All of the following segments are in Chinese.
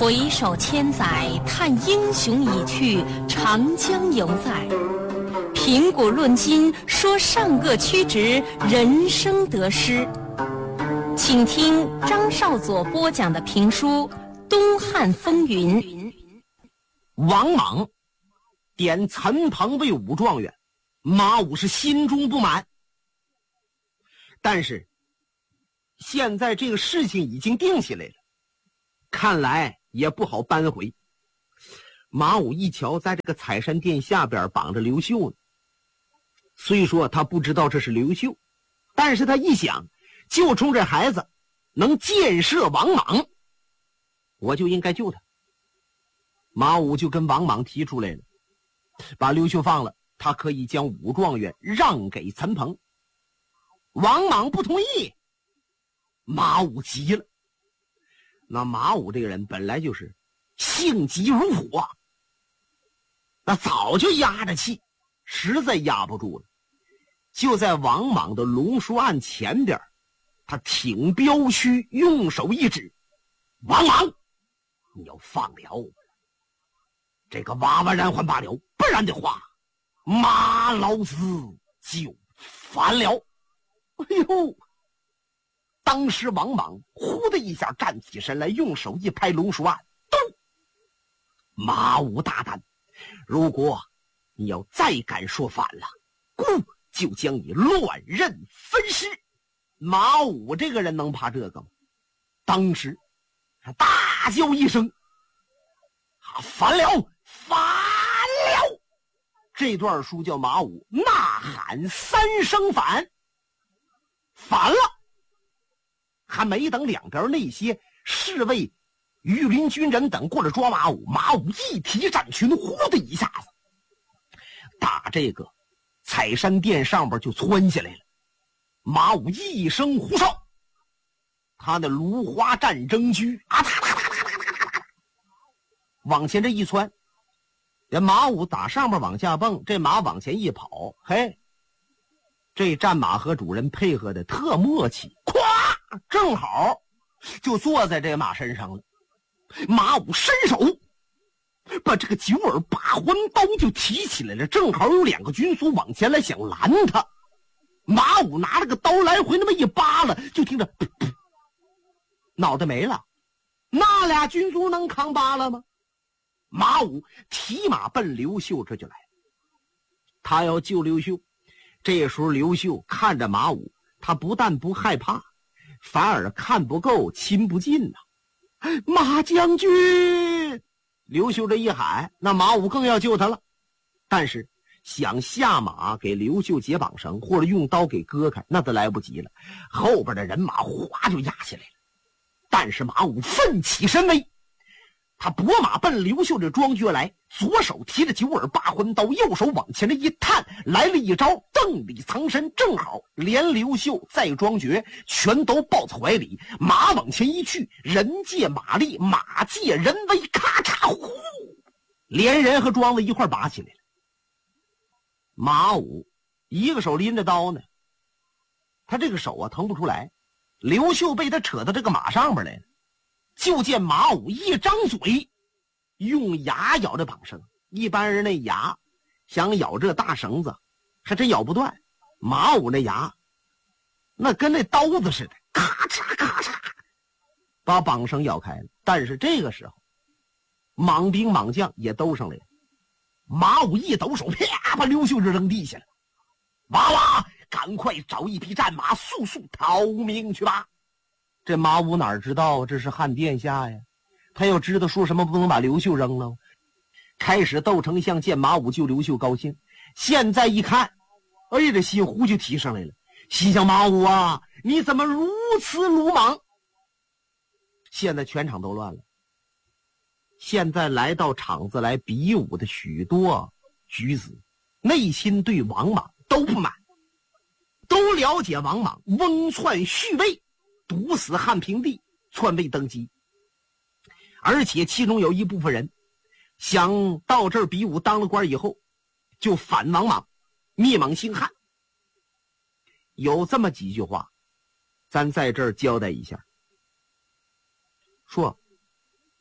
回首千载，叹英雄已去，长江犹在。评古论今，说上个曲直，人生得失。请听张少佐播讲的评书《东汉风云》。 王莽点陈鹏为武状元，马武是心中不满。但是现在这个事情已经定下来了，看来也不好扳回。马武一瞧，在这个采山殿下边绑着刘秀呢。虽说他不知道这是刘秀，但是他一想，就冲这孩子能箭射王莽，我就应该救他。马武就跟王莽提出来了，把刘秀放了，他可以将武状元让给陈鹏。王莽不同意，马武急了。那马武这个人本来就是性急如火，那早就压着气，实在压不住了。就在王莽的龙书案前边，他挺镖须，用手一指：“王莽，你要放了这个娃娃然还罢了，不然的话，马老子就反了。”哎呦！当时王莽呼的一下站起身来，用手一拍龙书案，咚！马武大胆，如果你要再敢说反了，故就将你乱刃分尸。马武这个人能怕这个吗？当时他大叫一声：“反了，反了！”这段书叫马武呐喊3声反，反了。还没等两边那些侍卫、御林军人等过来抓马武，马武一提战裙，呼的一下子打这个采山殿上边就窜下来了。马武一声呼哨，他的芦花战争驹往前这一窜，人马武打上边往下蹦，这马往前一跑，嘿，这战马和主人配合的特默契，咵，正好就坐在这马身上了。马武伸手把这个九耳八环刀就提起来了，正好有2个军卒往前来想拦他。马武拿了个刀来回那么一扒拉，就听着噗噗，脑袋没了。那俩军卒能扛扒拉吗？马武提马奔刘秀这就来，他要救刘秀。这时候刘秀看着马武，他不但不害怕，反而看不够亲不近呐。马将军！刘秀这一喊，那马武更要救他了。但是想下马给刘秀解绑绳，或者用刀给割开，那都来不及了。后边的人马哗就压下来了。但是马武奋起身威，他拨马奔刘秀这庄爵来，左手提着九耳八环刀，右手往前这一探，来了一招邓里藏身，正好连刘秀在庄爵全都抱在怀里。马往前一去，人借马力，马借人威，咔嚓呼，连人和庄子一块拔起来了。马武一个手拎着刀呢，他这个手啊腾不出来，刘秀被他扯到这个马上面来了。就见马武一张嘴，用牙咬着绑绳。一般人那牙想咬这大绳子还真咬不断，马武那牙那跟那刀子似的，咔嚓咔嚓把绑绳咬开了。但是这个时候莽兵莽将也都上来了，马武一抖手，啪把刘秀就扔地下了。娃娃，赶快找一匹战马，速速逃命去吧。这马武哪知道这是汉殿下呀，他要知道说什么不能把刘秀扔了。开始窦丞相见马武救刘秀高兴，现在一看，哎呀，这心呼就提上来了，心想马武啊，你怎么如此鲁莽？现在全场都乱了。现在来到场子来比武的许多举子，内心对王莽都不满，都了解王莽翁篡续位，毒死汉平帝，篡位登基。而且其中有一部分人想到这儿比武，当了官以后就反王莽，灭莽兴汉。有这么几句话咱在这儿交代一下，说这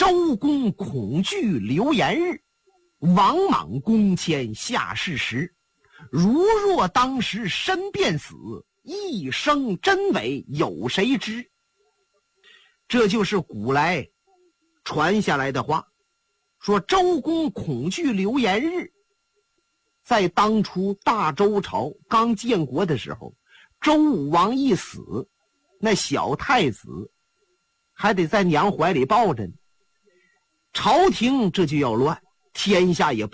周公恐惧流言日，王莽公迁下士时。如若当时身便死，一生真伪有谁知？这就是古来传下来的话，说周公恐惧流言日。在当初大周朝刚建国的时候，周武王一死，那小太子还得在娘怀里抱着呢，朝廷这就要乱，天下也